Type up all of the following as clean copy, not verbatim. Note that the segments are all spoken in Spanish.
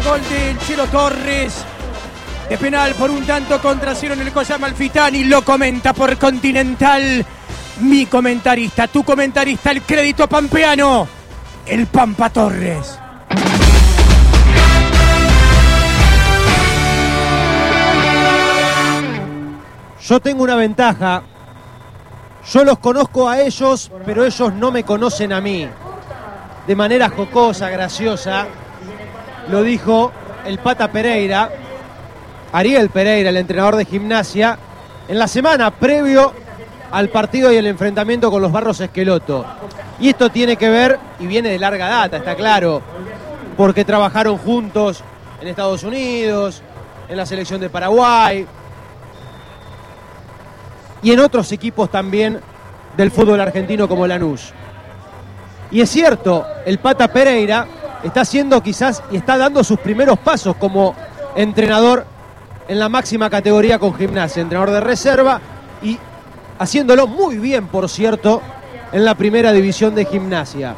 gol del Chelo Torres. De penal por 1-0 en el Cosa Amalfitani. Lo comenta por Continental mi comentarista, tu comentarista, el crédito pampeano, el Pampa Torres. Yo tengo una ventaja. Yo los conozco a ellos, pero ellos no me conocen a mí. De manera jocosa, graciosa, lo dijo el Pata Pereira, Ariel Pereira, el entrenador de Gimnasia, en la semana previo al partido y el enfrentamiento con los Barros Esqueloto. Y esto tiene que ver, y viene de larga data, está claro, porque trabajaron juntos en Estados Unidos, en la selección de Paraguay y en otros equipos también del fútbol argentino como Lanús. Y es cierto, el Pata Pereira está haciendo quizás y está dando sus primeros pasos como entrenador en la máxima categoría con Gimnasia, entrenador de reserva, y haciéndolo muy bien, por cierto, en la primera división de Gimnasia.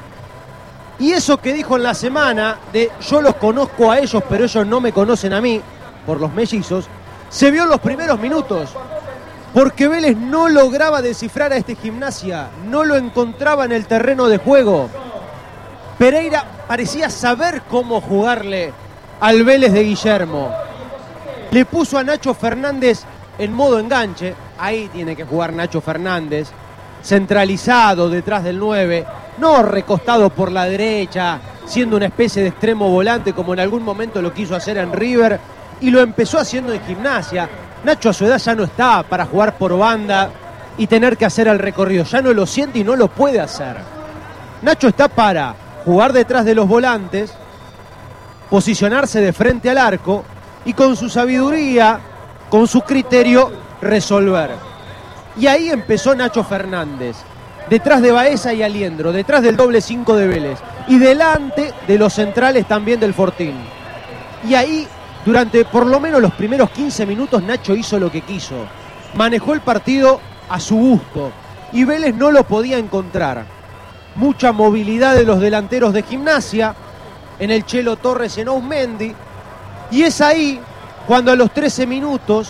Y eso que dijo en la semana de yo los conozco a ellos, pero ellos no me conocen a mí, por los mellizos, se vio en los primeros minutos, porque Vélez no lograba descifrar a este Gimnasia, no lo encontraba en el terreno de juego. Pereira parecía saber cómo jugarle al Vélez de Guillermo. Le puso a Nacho Fernández en modo enganche, ahí tiene que jugar Nacho Fernández, centralizado detrás del 9, no recostado por la derecha, siendo una especie de extremo volante como en algún momento lo quiso hacer en River, y lo empezó haciendo en Gimnasia. Nacho a su edad ya no está para jugar por banda y tener que hacer el recorrido, ya no lo siente y no lo puede hacer. Nacho está para jugar detrás de los volantes, posicionarse de frente al arco y con su sabiduría, con su criterio, resolver. Y ahí empezó Nacho Fernández, detrás de Baeza y Aliendro, detrás del doble 5 de Vélez y delante de los centrales también del Fortín. Y ahí, durante por lo menos los primeros 15 minutos, Nacho hizo lo que quiso. Manejó el partido a su gusto y Vélez no lo podía encontrar. Mucha movilidad de los delanteros de Gimnasia, en el Chelo Torres y en Ausmendi. Y es ahí cuando a los 13 minutos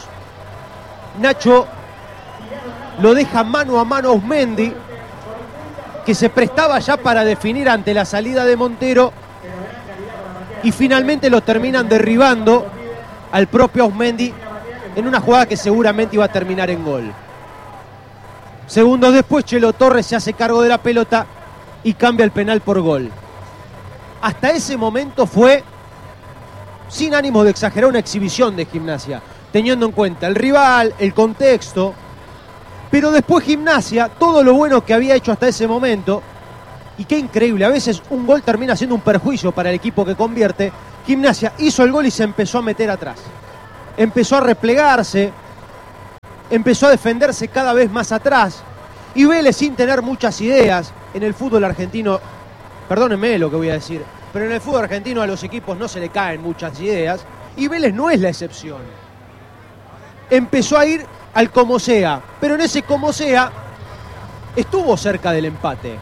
Nacho lo deja mano a mano a Ausmendi, que se prestaba ya para definir ante la salida de Montero, y finalmente lo terminan derribando al propio Ausmendi en una jugada que seguramente iba a terminar en gol. Segundos después, Chelo Torres se hace cargo de la pelota y cambia el penal por gol. Hasta ese momento fue, sin ánimo de exagerar, una exhibición de Gimnasia, teniendo en cuenta el rival, el contexto. Pero después Gimnasia, todo lo bueno que había hecho hasta ese momento, y qué increíble, a veces un gol termina siendo un perjuicio para el equipo que convierte. Gimnasia hizo el gol y se empezó a meter atrás. Empezó a replegarse, empezó a defenderse cada vez más atrás. Y Vélez, sin tener muchas ideas, en el fútbol argentino, perdónenme lo que voy a decir, pero en el fútbol argentino a los equipos no se le caen muchas ideas, y Vélez no es la excepción. Empezó a ir al como sea, pero en ese como sea estuvo cerca del empate.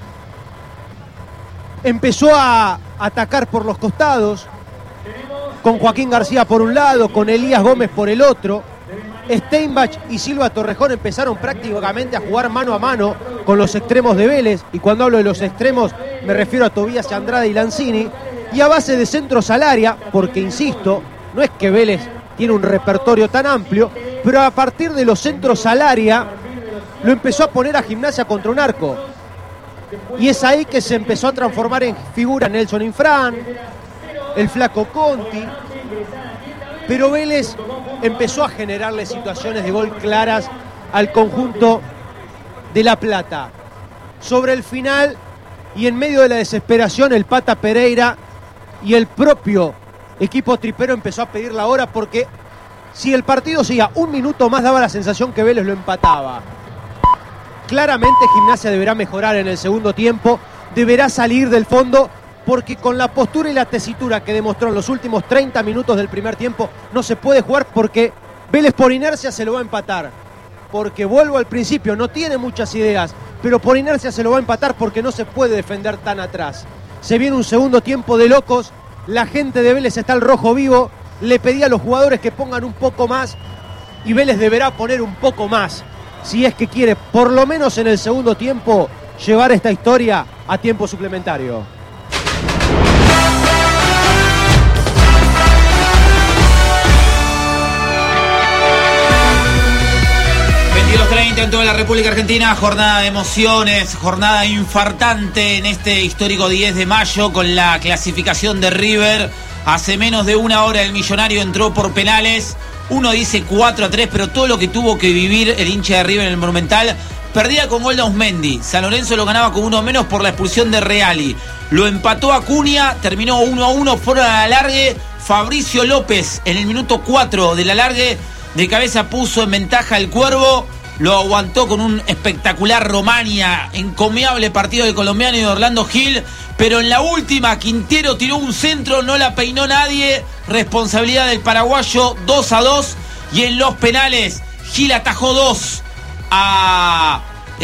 Empezó a atacar por los costados, con Joaquín García por un lado, con Elías Gómez por el otro. Steinbach y Silva Torrejón empezaron prácticamente a jugar mano a mano con los extremos de Vélez, y cuando hablo de los extremos me refiero a Tobías Andrade y Lanzini, y a base de centros al área, porque insisto, no es que Vélez tiene un repertorio tan amplio, pero a partir de los centros al área lo empezó a poner a Gimnasia contra un arco. Y es ahí que se empezó a transformar en figura Nelson Infran, el Flaco Conti, pero Vélez empezó a generarle situaciones de gol claras al conjunto de La Plata. Sobre el final y en medio de la desesperación, el Pata Pereira y el propio equipo tripero empezó a pedir la hora, porque si el partido seguía un minuto más daba la sensación que Vélez lo empataba. Claramente Gimnasia deberá mejorar en el segundo tiempo, deberá salir del fondo, porque con la postura y la tesitura que demostró en los últimos 30 minutos del primer tiempo no se puede jugar, porque Vélez por inercia se lo va a empatar. Porque vuelvo al principio, no tiene muchas ideas, pero por inercia se lo va a empatar porque no se puede defender tan atrás. Se viene un segundo tiempo de locos la gente de Vélez está al rojo vivo, le pedí a los jugadores que pongan un poco más y Vélez deberá poner un poco más si es que quiere, por lo menos en el segundo tiempo, llevar esta historia a tiempo suplementario. 22:30 en toda la República Argentina, jornada de emociones, jornada infartante en este histórico 10 de mayo con la clasificación de River. Hace menos de una hora el Millonario entró por penales. Uno dice 4-3, pero todo lo que tuvo que vivir el hincha de River en el Monumental. Perdía con gol de Ausmendi. San Lorenzo lo ganaba con uno menos por la expulsión de Reali. Lo empató Acuña, terminó 1-1, fueron al alargue. Fabricio López en el minuto 4 del alargue de cabeza puso en ventaja al Cuervo. Lo aguantó con un espectacular Romania, encomiable partido de colombiano y de Orlando Gil. Pero en la última, Quintero tiró un centro, no la peinó nadie. Responsabilidad del paraguayo, 2-2. Y en los penales, Gil atajó 2 a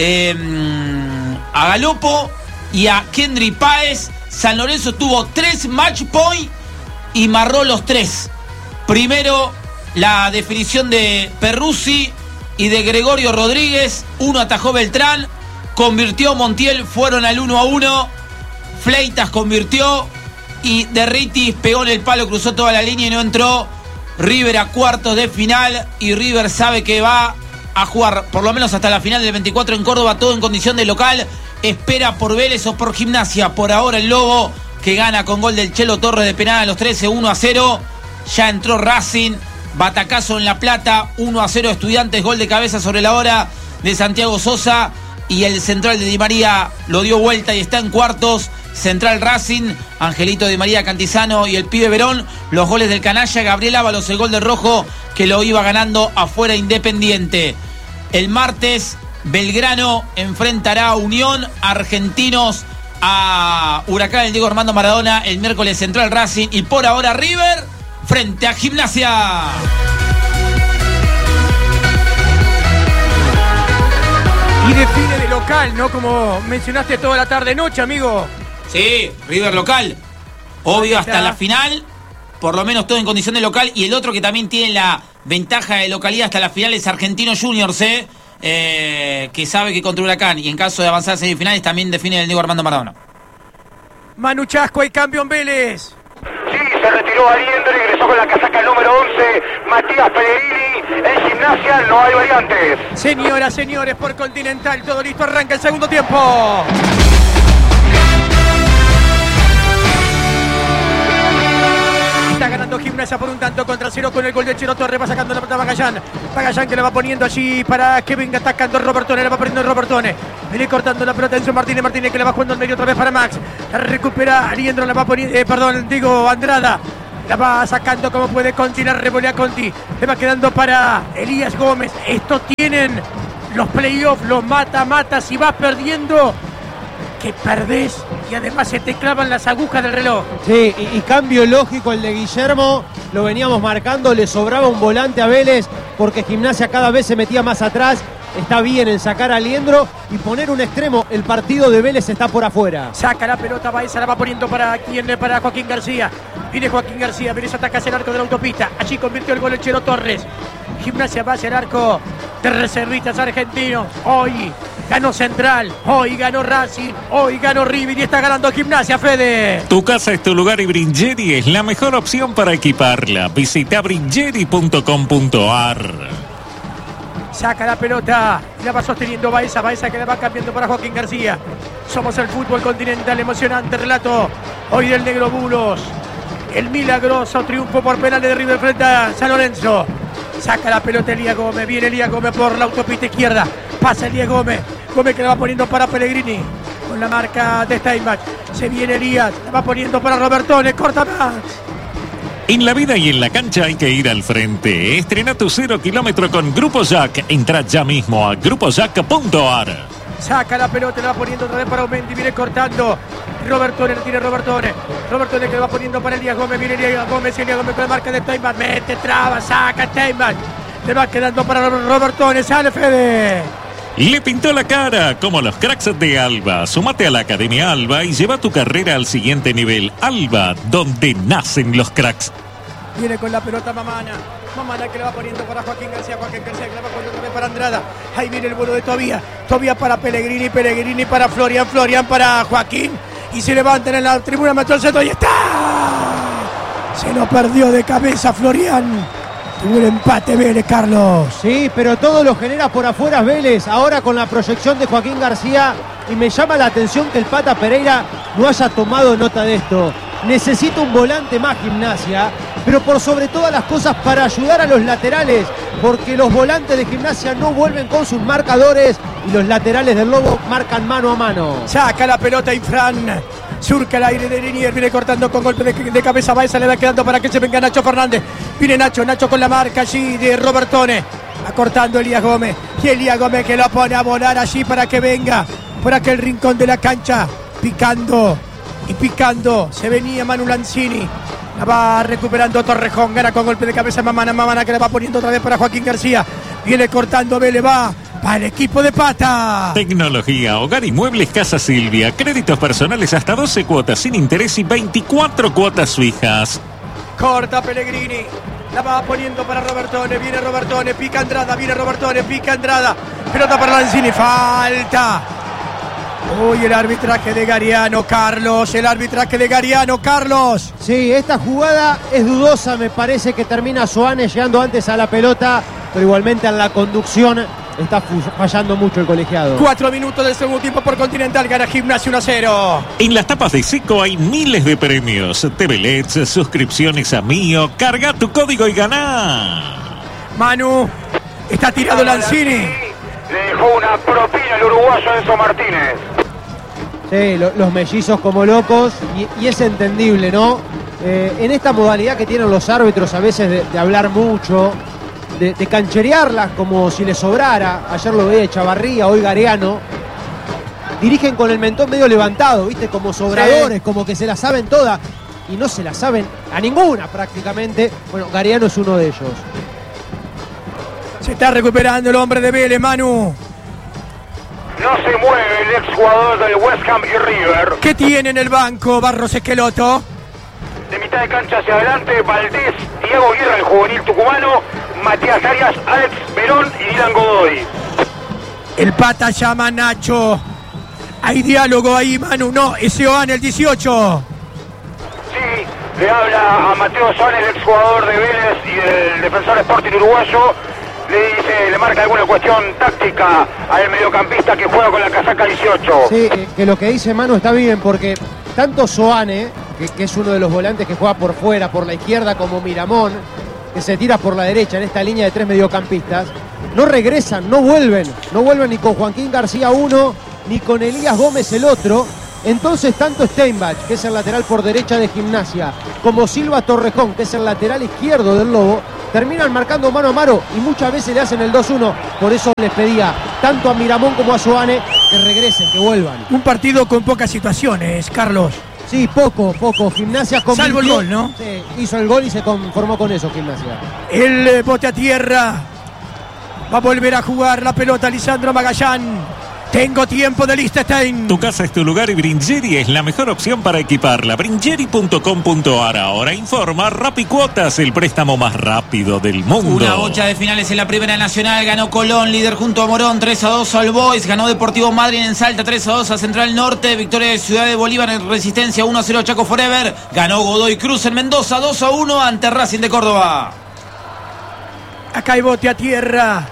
Galopo y a Kendry Páez. San Lorenzo tuvo 3 match point y marró los 3. Primero, la definición de Perruzzi y de Gregorio Rodríguez. Uno atajó Beltrán, convirtió Montiel, fueron al 1-1. Fleitas convirtió y Derritis pegó en el palo, cruzó toda la línea y no entró. River a cuartos de final y River sabe que va a jugar por lo menos hasta la final del 24 en Córdoba, todo en condición de local. Espera por Vélez o por Gimnasia. Por ahora el Lobo, que gana con gol del Chelo Torres de penal a los 13, 1-0. Ya entró Racing, batacazo en La Plata, 1-0 Estudiantes, gol de cabeza sobre la hora de Santiago Sosa. Y el central de Di María lo dio vuelta y está en cuartos. Central Racing, Angelito Di María Cantizano y el pibe Verón. Los goles del canalla, Gabriel Ábalos, el gol de Rojo que lo iba ganando afuera Independiente. El martes Belgrano enfrentará a Unión, Argentinos a Huracán, el Diego Armando Maradona. El miércoles Central Racing y por ahora River frente a Gimnasia. Y define de local, ¿no? Como mencionaste toda la tarde-noche, amigo. Sí, River local. Obvio, hasta la final, por lo menos todo en condición de local. Y el otro que también tiene la ventaja de localidad hasta la final es Argentino Juniors, que sabe que contra Huracán y en caso de avanzar a semifinales también define el Diego Armando Maradona. Manu Chasco, hay cambio en Vélez. Sí, se retiró Aliendro y ingresó con la casaca número 11, Matías Pellegrini. En Gimnasia no hay variantes. Señoras, señores, por Continental, todo listo, arranca el segundo tiempo. Está ganando Gimnasia por un tanto contra 0 con el gol de Chelo Torres. Va sacando la pelota a Magallán. Magallán que le va poniendo allí para que venga atacando Robertone. Le va poniendo Robertone. Viene cortando la pelota Enzo Martínez. Martínez que le va jugando al medio otra vez para Max. La recupera Aliendro. La va poniendo, digo Andrada. La va sacando como puede Conti. La revolea Conti. Le va quedando para Elías Gómez. Estos tienen los playoffs, los mata-mata. Si vas perdiendo, que perdés y además se te clavan las agujas del reloj. Sí, y cambio lógico el de Guillermo, lo veníamos marcando, le sobraba un volante a Vélez porque Gimnasia cada vez se metía más atrás. Está bien en sacar a Aliendro y poner un extremo. El partido de Vélez está por afuera. Saca la pelota, Baeza la va poniendo para Joaquín García. Viene Joaquín García, Vélez ataca hacia el arco de la autopista. Allí convirtió el gol el Chelo Torres. Gimnasia va hacia el arco de reservistas argentinos. Hoy ganó Central, hoy ganó Racing, hoy ganó River y está ganando Gimnasia, Fede. Tu casa es tu lugar y Bringeri es la mejor opción para equiparla. Visita bringeri.com.ar. Saca la pelota, la va sosteniendo Baeza que la va cambiando para Joaquín García. Somos el fútbol continental, emocionante relato hoy del Negro Bulos. El milagroso triunfo por penales de River frente a San Lorenzo. Saca la pelota Elías Gómez, viene Elías Gómez por la autopista izquierda. Pasa Elías Gómez, Gómez que la va poniendo para Pellegrini. Con la marca de Steinbach. Se viene Elías, la va poniendo para Robertone, corta Max. En la vida y en la cancha hay que ir al frente. Estrena tu 0 kilómetro con Grupo Jack. Entra ya mismo a grupojack.ar. Saca la pelota, la va poniendo otra vez para Aumendi, viene cortando. Robertone, le tiene Robertone que le va poniendo para Elías Gómez, viene Elías Gómez con la marca de Steinbach, mete, traba, saca Steinbach. Le va quedando para Robertone, sale Fede. Le pintó la cara como los cracks de Alba. Sumate a la Academia Alba y lleva tu carrera al siguiente nivel. Alba, donde nacen los cracks. Viene con la pelota Mamana. Mamana que le va poniendo para Joaquín García. Joaquín García que le va poniendo también para Andrada. Ahí viene el vuelo de Tobía. Tobía para Pellegrini. Pellegrini para Florian. Florian para Joaquín. Y se levantan en la tribuna. Metió el centro. ¡Y está! Se lo perdió de cabeza Florian. Tuvo el empate Vélez, Carlos. Sí, pero todo lo genera por afuera Vélez. Ahora con la proyección de Joaquín García. Y me llama la atención que el Pata Pereira no haya tomado nota de esto. Necesita un volante más Gimnasia, pero por sobre todas las cosas para ayudar a los laterales, porque los volantes de Gimnasia no vuelven con sus marcadores y los laterales del Lobo marcan mano a mano. Saca la pelota Infran. Surca el aire de Linier, viene cortando con golpe de cabeza. Baeza le va quedando para que se venga Nacho Fernández. Viene Nacho con la marca allí de Robertone. Acortando Elías Gómez. Y Elías Gómez que lo pone a volar allí para que venga por aquel rincón de la cancha. Picando y picando. Se venía Manu Lanzini. La va recuperando Torrejón. Gana con golpe de cabeza Mamana. Mamana que la va poniendo otra vez para Joaquín García. Viene cortando Vélez, va para el equipo de Pata. Tecnología, hogar y muebles Casa Silvia. Créditos personales hasta 12 cuotas sin interés y 24 cuotas fijas. Corta Pellegrini. La va poniendo para Robertone. Viene Robertone. Pica Andrada. Viene Robertone. Pica Andrada. Pelota para Lanzini. Falta. Uy, el arbitraje de Gariano, Carlos. El arbitraje de Gariano, Carlos. Sí, esta jugada es dudosa. Me parece que termina Soane llegando antes a la pelota, pero igualmente en la conducción está fallando mucho el colegiado. 4 minutos del segundo tiempo por Continental. Gana Gimnasia 1-0. En las tapas de Seco hay miles de premios. TV LEDs, suscripciones a Mío. Carga tu código y ganá. Manu. Está tirado Lanzini. Le dejó una propina al uruguayo Enzo Martínez. Sí, los mellizos como locos y es entendible, ¿no? En esta modalidad que tienen los árbitros a veces de hablar mucho, de cancherearlas como si les sobrara. Ayer lo veía Chavarría, hoy Gariano. Dirigen con el mentón medio levantado, ¿viste? Como sobradores, sí. Como que se la saben todas. Y no se la saben a ninguna prácticamente. Bueno, Gariano es uno de ellos. Se está recuperando el hombre de Vélez, Manu. No se mueve el exjugador del West Ham y River. ¿Qué tiene en el banco Barros Esqueloto? De mitad de cancha hacia adelante, Valdés, Diego Guerra, el juvenil tucumano, Matías Arias, Alex Verón y Dylan Godoy. El Pata llama a Nacho. Hay diálogo ahí, Manu. No, es Soane, el 18. Sí, le habla a Mateo Soane, el exjugador de Vélez y del Defensor Sporting uruguayo. Le marca alguna cuestión táctica al mediocampista que juega con la casaca 18. Sí, que lo que dice Manu está bien, porque tanto Soane, que es uno de los volantes que juega por fuera, por la izquierda, como Miramón, que se tira por la derecha en esta línea de 3 mediocampistas, no regresan, no vuelven ni con Joaquín García uno, ni con Elías Gómez el otro. Entonces tanto Steinbach, que es el lateral por derecha de Gimnasia, como Silva Torrejón, que es el lateral izquierdo del Lobo, terminan marcando mano a mano y muchas veces le hacen el 2-1. Por eso les pedía tanto a Miramón como a Soane que regresen, que vuelvan. Un partido con pocas situaciones, Carlos. Sí, poco. Gimnasia convirtió. Salvo el gol, ¿no? Sí, hizo el gol y se conformó con eso Gimnasia. El bote a tierra. Va a volver a jugar la pelota Lisandro Magallán. Tengo tiempo de Liechtenstein. Tu casa es tu lugar y Bringeri es la mejor opción para equiparla. Bringeri.com.ar. Ahora informa Rapicuotas, el préstamo más rápido del mundo. Una bocha de finales en la Primera Nacional. Ganó Colón, líder junto a Morón, 3-2 al Boys. Ganó Deportivo Madryn en Salta, 3-2 a Central Norte. Victoria de Ciudad de Bolívar en Resistencia, 1-0 Chaco Forever. Ganó Godoy Cruz en Mendoza, 2-1 ante Racing de Córdoba. Acá hay bote a tierra.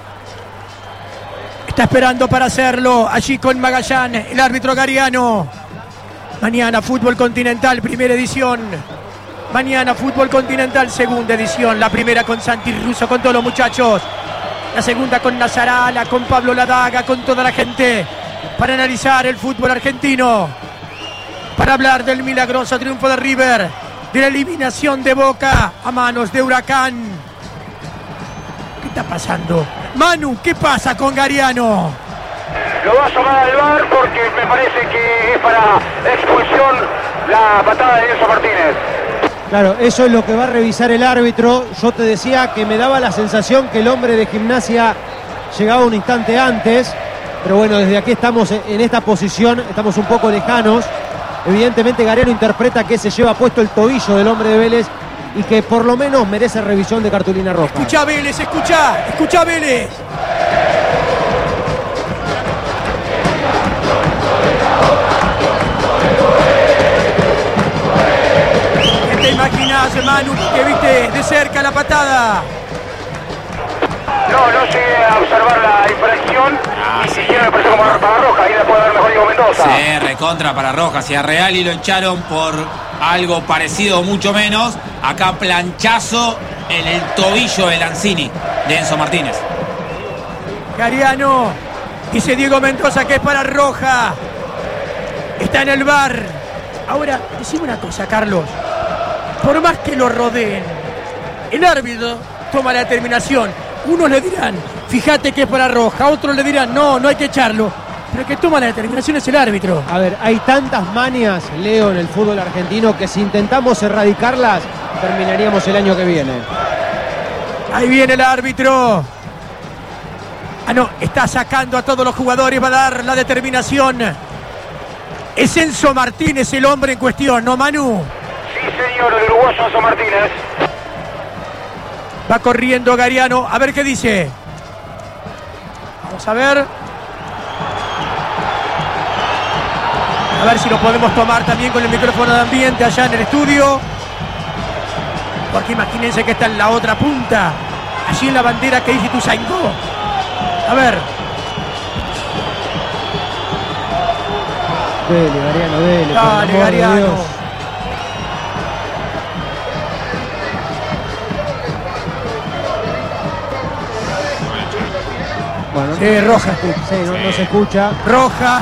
Está esperando para hacerlo. Allí con Magallán, el árbitro Gariano. Mañana Fútbol Continental, primera edición. Mañana Fútbol Continental, segunda edición. La primera con Santi Russo, con todos los muchachos. La segunda con Nazarala, con Pablo Ladaga, con toda la gente. Para analizar el fútbol argentino. Para hablar del milagroso triunfo de River. De la eliminación de Boca a manos de Huracán. ¿Qué está pasando? Manu, ¿qué pasa con Gariano? Lo va a llamar al VAR porque me parece que es para expulsión la patada de Enzo Martínez. Claro, eso es lo que va a revisar el árbitro. Yo te decía que me daba la sensación que el hombre de Gimnasia llegaba un instante antes, pero bueno, desde aquí estamos en esta posición, estamos un poco lejanos. Evidentemente Gareno interpreta que se lleva puesto el tobillo del hombre de Vélez y que por lo menos merece revisión de cartulina roja. Escucha Vélez, escucha Vélez. ¿Qué te imaginas, Manu, que viste de cerca la patada? No llegué a observar la infracción. Ni siquiera me pareció como para roja. Ahí la puede dar mejor Diego Mendoza. Sí, recontra para roja. Si a Reali lo echaron por algo parecido o mucho menos, acá planchazo en el tobillo de Lanzini, de Enzo Martínez. Gariano, dice Diego Mendoza que es para roja. Está en el VAR. Ahora, decime una cosa, Carlos. Por más que lo rodeen, el árbitro toma la determinación. Unos le dirán, fíjate que es para roja. Otros le dirán, no hay que echarlo. Pero el que toma la determinación es el árbitro. A ver, hay tantas manias, Leo, en el fútbol argentino que si intentamos erradicarlas, terminaríamos el año que viene. Ahí viene el árbitro. No, está sacando a todos los jugadores, va a dar la determinación. Es Enzo Martínez el hombre en cuestión, ¿no, Manu? Sí, señor, el uruguayo Enzo Martínez. Va corriendo Gariano, a ver qué dice. Vamos a ver. A ver si lo podemos tomar también con el micrófono de ambiente allá en el estudio. Porque imagínense que está en la otra punta. Allí en la bandera que dice Ituzaingó. A ver. Dele, Gariano, dele. Dale, Gariano. Bueno, Sí, roja. Sí, no se escucha. Roja.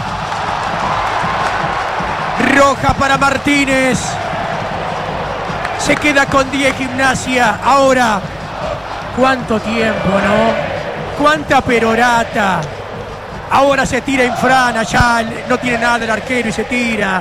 Roja para Martínez. Se queda con 10 Gimnasia. Ahora, ¿cuánto tiempo, no? ¿Cuánta perorata? Ahora se tira Infran allá. No tiene nada el arquero y se tira.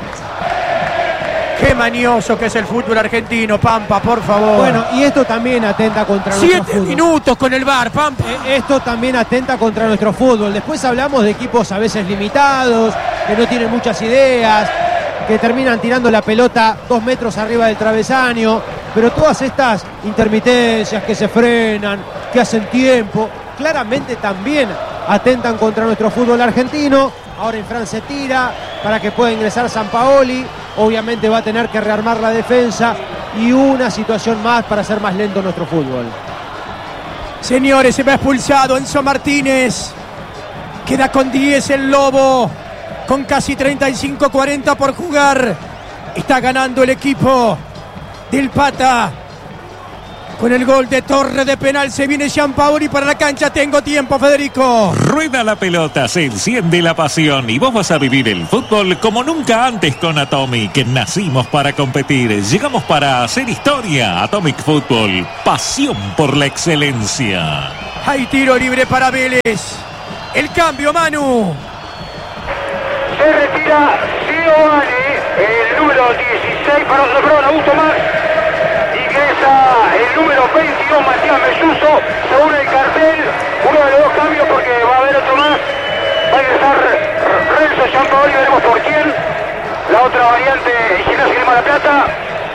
Qué manioso que es el fútbol argentino, Pampa, por favor. Bueno, y esto también atenta contra nuestro 7 fútbol. minutos con el VAR, Pampa. Esto también atenta contra nuestro fútbol. Después hablamos de equipos a veces limitados, que no tienen muchas ideas, que terminan tirando la pelota 2 metros arriba del travesaño, pero todas estas intermitencias que se frenan, que hacen tiempo, claramente también atentan contra nuestro fútbol argentino. Ahora Infran se tira para que pueda ingresar Sampaoli. Obviamente va a tener que rearmar la defensa y una situación más para hacer más lento nuestro fútbol. Señores, se va expulsado Enzo Martínez. Queda con 10 el Lobo. Con casi 35-40 por jugar. Está ganando el equipo del Pata. Con el gol de Torre de penal se viene Gianpaoli para la cancha. Tengo tiempo, Federico. Rueda la pelota, se enciende la pasión y vos vas a vivir el fútbol como nunca antes con Atomic. Nacimos para competir, llegamos para hacer historia. Atomic Fútbol, pasión por la excelencia. Hay tiro libre para Vélez. El cambio, Manu. Se retira Giovanni, el número 16 para Augusto Más. Ingresa el número 22, Matías Melluso, según el cartel. Uno de los dos cambios porque va a haber otro más. Va a ingresar Renzo Gianpaoli, veremos por quién. La otra variante, Gimnasia Grima La Plata.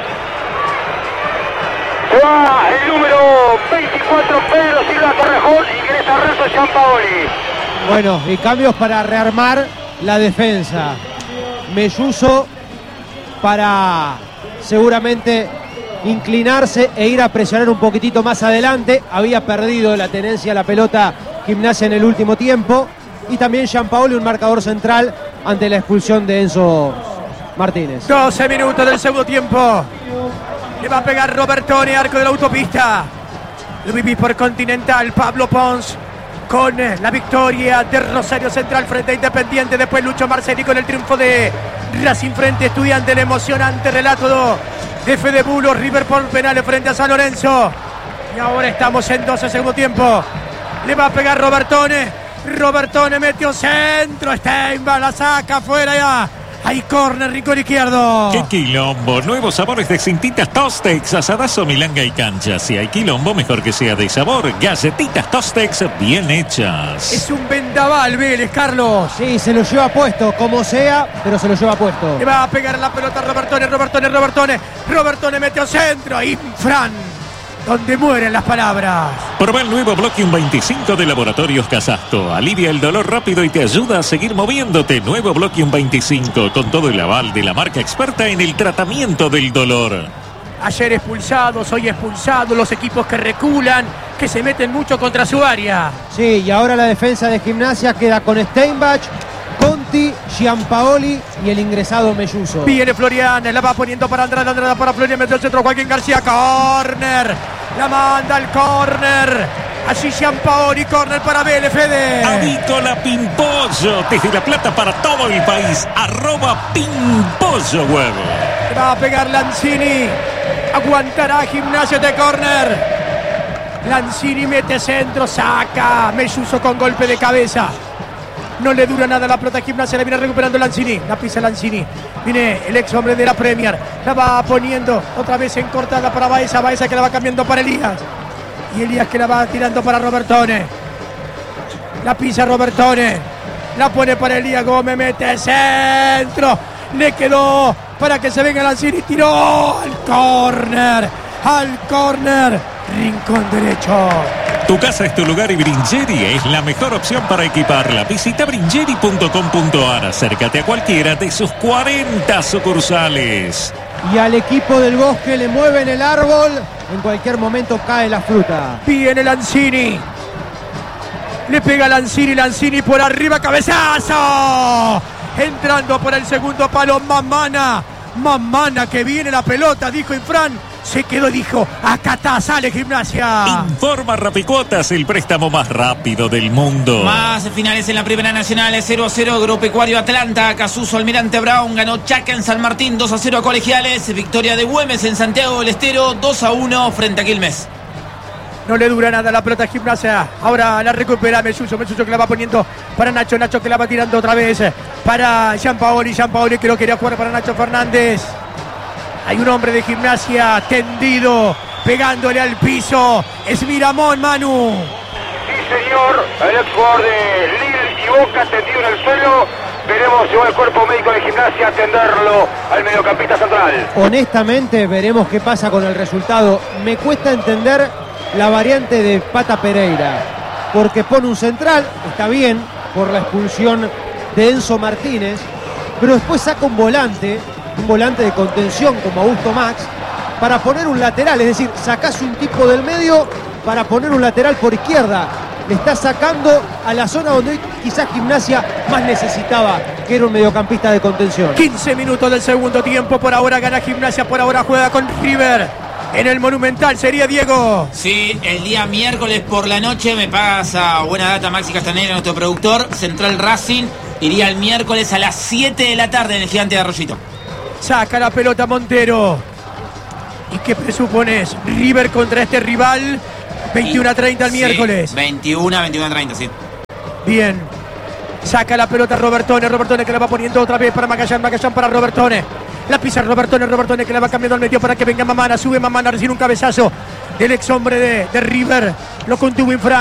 Se va el número 24, Pedro Silva Torrejón. Ingresa Renzo Gianpaoli. Bueno, y cambios para rearmar la defensa. Melluso para seguramente inclinarse e ir a presionar un poquitito más adelante. Había perdido la tenencia a la pelota Gimnasia en el último tiempo. Y también Gianpaoli, un marcador central ante la expulsión de Enzo Martínez. 12 minutos del segundo tiempo. Le va a pegar Robertone, arco de la autopista. Lo viví por Continental, Pablo Pons. Con la victoria de Rosario Central frente a Independiente. Después Lucho Marceli con el triunfo de Racing frente a Estudiantes. El emocionante relato de Fede Bulos. River por penales frente a San Lorenzo. Y ahora estamos en 12 segundo tiempo. Le va a pegar Robertone. Robertone metió centro. Steinbach la saca afuera ya. Hay córner, rincón izquierdo. ¡Qué quilombo! Nuevos sabores de cintitas Tostex, asadazo, milanga y cancha. Si hay quilombo, mejor que sea de sabor. Galletitas Tostex bien hechas. Es un vendaval, Vélez, Carlos. Sí, se lo lleva puesto, como sea, pero se lo lleva puesto. Le va a pegar la pelota Robertone. Robertone metió centro. Y Fran, donde mueren las palabras. Probá el nuevo Bloquium 25 de Laboratorios Casasto. Alivia el dolor rápido y te ayuda a seguir moviéndote. Nuevo Bloquium 25 con todo el aval de la marca experta en el tratamiento del dolor. Ayer expulsados, hoy expulsados, los equipos que reculan, que se meten mucho contra su área. Sí, y ahora la defensa de Gimnasia queda con Steinbach, Conti, Giampaoli y el ingresado Melluso. Viene Florian, la va poniendo para Andrada para Florian, metió el centro Joaquín García, córner, la manda al córner, allí Giampaoli, córner para Vélez, Fede. Avícola Pimpollo, desde La Plata para todo el país, @Pimpollo Huevo. Le va a pegar Lanzini, aguantará Gimnasia de córner. Lanzini mete centro, saca, Melluso con golpe de cabeza. No le dura nada la pelota a Gimnasia, la viene recuperando Lanzini, la pisa Lanzini, viene el ex hombre de la Premier, la va poniendo otra vez en cortada para Baeza que la va cambiando para Elías, y Elías que la va tirando para Robertone, la pisa Robertone, la pone para Elías Gómez, mete centro, le quedó para que se venga Lanzini, tiró al córner, rincón derecho. Tu casa es tu lugar y Bringeri es la mejor opción para equiparla. Visita bringeri.com.ar. Acércate a cualquiera de sus 40 sucursales. Y al equipo del Bosque le mueven el árbol. En cualquier momento cae la fruta. Viene Lanzini. Le pega Lanzini por arriba, cabezazo. Entrando por el segundo palo, Mamana que viene la pelota, dijo Infran. Se quedó, dijo, acá está, sale Gimnasia. Informa Rapicuotas, el préstamo más rápido del mundo. Más finales en la Primera Nacional, 0-0 Agropecuario Atlanta, Casuso Almirante Brown, ganó Chaca en San Martín, 2-0 a Colegiales, victoria de Güemes en Santiago del Estero, 2-1 frente a Quilmes. No le dura nada la pelota a Gimnasia. Ahora la recupera Melluso que la va poniendo para Nacho que la va tirando otra vez para Giampaoli que lo quería jugar para Nacho Fernández. Hay un hombre de Gimnasia tendido, pegándole al piso. Es Miramón, Manu. Sí, señor. El ex jugador de Lille y Boca tendido en el suelo. Veremos si va el cuerpo médico de Gimnasia a atenderlo al mediocampista central. Honestamente, veremos qué pasa con el resultado. Me cuesta entender la variante de Pata Pereira, porque pone un central, está bien, por la expulsión de Enzo Martínez, pero después saca un volante de contención como Augusto Max, para poner un lateral, es decir, sacás un tipo del medio para poner un lateral por izquierda. Le está sacando a la zona donde quizás Gimnasia más necesitaba, que era un mediocampista de contención. 15 minutos del segundo tiempo, por ahora gana Gimnasia, por ahora juega con River. En el Monumental sería Diego. Sí, el día miércoles por la noche me pasa buena data Maxi Castanera, nuestro productor. Central Racing iría el miércoles a las 7 de la tarde en el Gigante de Arroyito. Saca la pelota Montero. ¿Y qué presupones? River contra este rival. 21-30 el miércoles. 21-30, sí. Bien. Saca la pelota Robertone que la va poniendo otra vez para Magallán para Robertone. La pisa Robertone que la va cambiando al medio para que venga Mamana. Sube Mamana, recibe un cabezazo del ex hombre de River. Lo contuvo Infran.